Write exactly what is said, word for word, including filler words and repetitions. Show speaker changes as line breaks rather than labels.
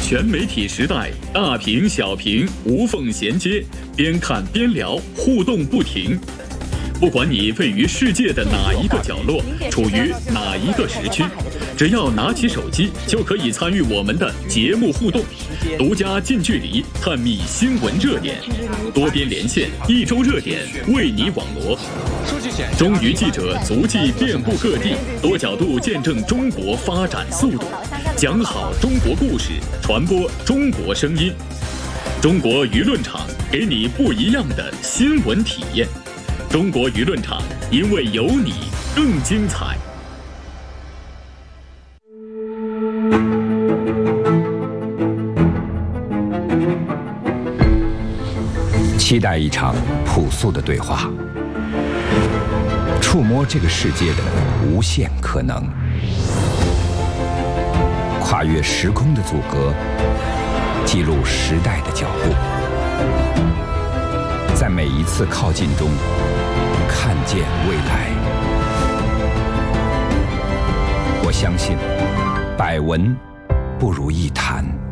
全媒体时代，大屏小屏无缝衔接，边看边聊，互动不停。不管你位于世界的哪一个角落，处于哪一个时区，只要拿起手机，就可以参与我们的节目互动，独家近距离探秘新闻热点，多边连线，一周热点为你网罗。中娱记者足迹遍布各地，多角度见证中国发展速度，讲好中国故事，传播中国声音。中国舆论场给你不一样的新闻体验。中国舆论场，因为有你更精彩。
期待一场朴素的对话，触摸这个世界的无限可能，跨越时空的阻隔，记录时代的脚步，在每一次靠近中看见未来。我相信，百闻不如一谈。